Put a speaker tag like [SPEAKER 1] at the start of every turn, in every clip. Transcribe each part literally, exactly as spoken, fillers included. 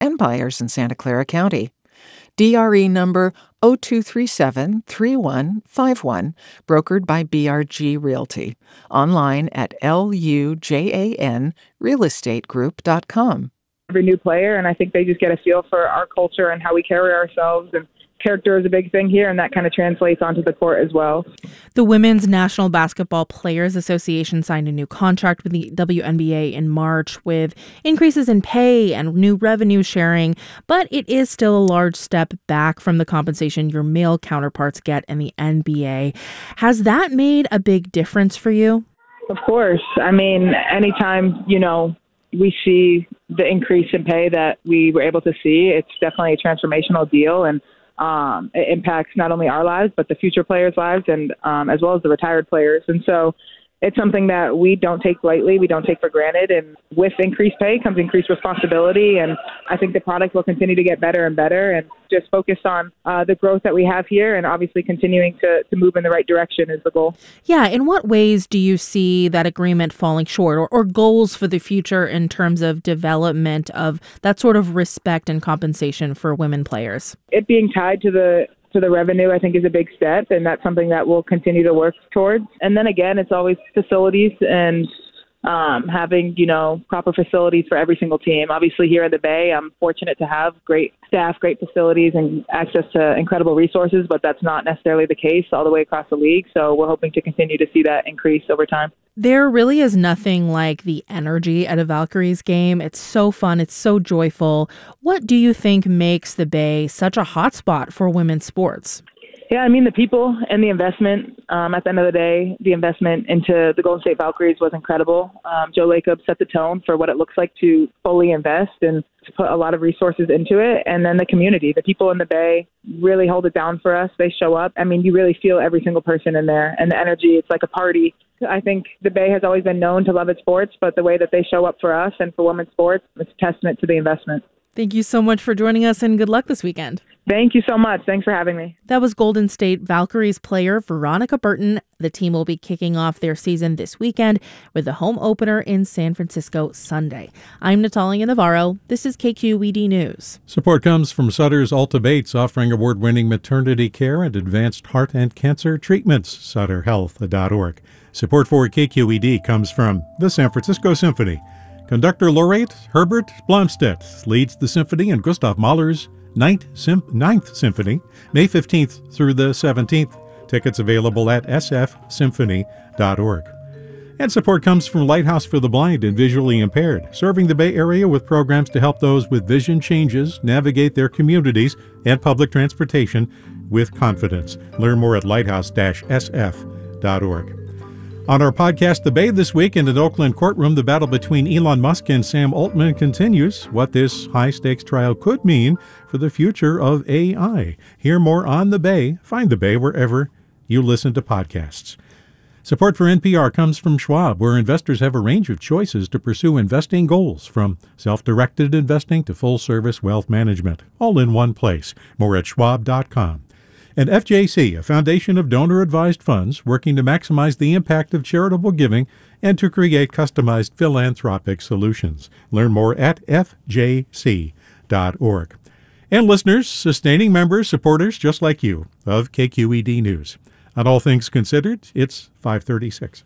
[SPEAKER 1] and buyers in Santa Clara County. D R E number zero two three seven, three one five one, brokered by B R G Realty. Online at L U J A N real estate group dot com.
[SPEAKER 2] Every new player, and I think they just get a feel for our culture and how we carry ourselves, and character is a big thing here, and that kind of translates onto the court as well.
[SPEAKER 3] The Women's National Basketball Players Association signed a new contract with the W N B A in March with increases in pay and new revenue sharing, but it is still a large step back from the compensation your male counterparts get in the N B A. Has that made a big difference for you?
[SPEAKER 2] Of course. I mean, anytime, you know, we see the increase in pay that we were able to see, it's definitely a transformational deal, and Um, it impacts not only our lives, but the future players' lives, and um, as well as the retired players. And so it's something that we don't take lightly, we don't take for granted. And with increased pay comes increased responsibility. And I think the product will continue to get better and better, and just focus on uh, the growth that we have here, and obviously continuing to, to move in the right direction is the goal.
[SPEAKER 3] Yeah. In what ways do you see that agreement falling short, or, or goals for the future in terms of development of that sort of respect and compensation for women players?
[SPEAKER 2] It being tied to the to the revenue, I think, is a big step, and that's something that we'll continue to work towards. And then again, it's always facilities and um, having, you know, proper facilities for every single team. Obviously, here in the Bay, I'm fortunate to have great staff, great facilities, and access to incredible resources, but that's not necessarily the case all the way across the league. So we're hoping to continue to see that increase over time.
[SPEAKER 3] There really is nothing like the energy at a Valkyries game. It's so fun. It's so joyful. What do you think makes the Bay such a hotspot for women's sports?
[SPEAKER 2] Yeah, I mean, the people and the investment. Um, at the end of the day, the investment into the Golden State Valkyries was incredible. Um, Joe Lacob set the tone for what it looks like to fully invest and to put a lot of resources into it. And then the community, the people in the Bay really hold it down for us. They show up. I mean, you really feel every single person in there, and the energy, it's like a party. I think the Bay has always been known to love its sports, but the way that they show up for us and for women's sports, it's a testament to the investment.
[SPEAKER 3] Thank you so much for joining us, and good luck this weekend.
[SPEAKER 2] Thank you so much. Thanks for having me.
[SPEAKER 3] That was Golden State Valkyries player Veronica Burton. The team will be kicking off their season this weekend with the home opener in San Francisco Sunday. I'm Natalia Navarro. This is K Q E D News.
[SPEAKER 4] Support comes from Sutter's Alta Bates, offering award-winning maternity care and advanced heart and cancer treatments. sutter health dot org. Support for K Q E D comes from the San Francisco Symphony. Conductor laureate Herbert Blomstedt leads the symphony in Gustav Mahler's Ninth, Sym- Ninth Symphony, May fifteenth through the seventeenth. Tickets available at s f symphony dot org. And support comes from Lighthouse for the Blind and Visually Impaired, serving the Bay Area with programs to help those with vision changes navigate their communities and public transportation with confidence. Learn more at lighthouse dash s f dot org. On our podcast, The Bay, this week in an Oakland courtroom, the battle between Elon Musk and Sam Altman continues. What this high-stakes trial could mean for the future of A I. Hear more on The Bay. Find The Bay wherever you listen to podcasts. Support for N P R comes from Schwab, where investors have a range of choices to pursue investing goals, from self-directed investing to full-service wealth management, all in one place. More at schwab dot com. And F J C, a foundation of donor-advised funds working to maximize the impact of charitable giving and to create customized philanthropic solutions. Learn more at f j c dot org. And listeners, sustaining members, supporters just like you of K Q E D News. On All Things Considered, it's five thirty-six.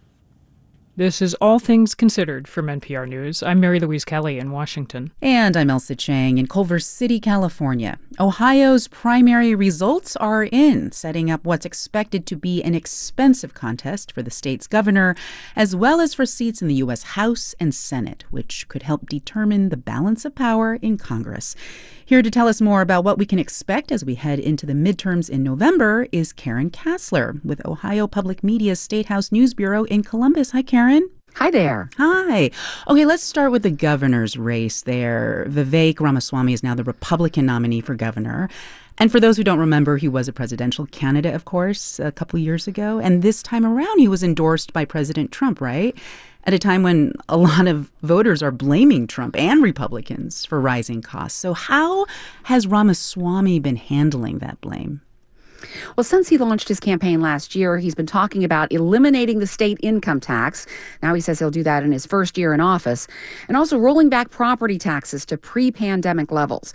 [SPEAKER 5] This is All Things Considered from N P R News. I'm Mary Louise Kelly in Washington.
[SPEAKER 6] And I'm Elsa Chang in Culver City, California. Ohio's primary results are in, setting up what's expected to be an expensive contest for the state's governor, as well as for seats in the U S House and Senate, which could help determine the balance of power in Congress. Here to tell us more about what we can expect as we head into the midterms in November is Karen Kassler with Ohio Public Media's State House News Bureau in Columbus. Hi, Karen.
[SPEAKER 7] Hi there.
[SPEAKER 6] Hi. Okay, let's start with the governor's race there. Vivek Ramaswamy is now the Republican nominee for governor. And for those who don't remember, he was a presidential candidate, of course, a couple years ago. And this time around, he was endorsed by President Trump, right? At a time when a lot of voters are blaming Trump and Republicans for rising costs. So how has Ramaswamy been handling that blame?
[SPEAKER 7] Well, since he launched his campaign last year, he's been talking about eliminating the state income tax. Now he says he'll do that in his first year in office, and also rolling back property taxes to pre-pandemic levels.